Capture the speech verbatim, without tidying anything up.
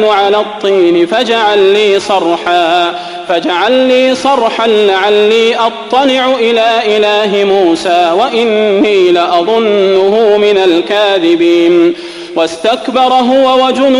على الطين فاجعل لي صرحا فاجعل لي صرحا لعلي أطلع إلى إله موسى وإني لأظنه من الكاذبين. واستكبر هو وجنوده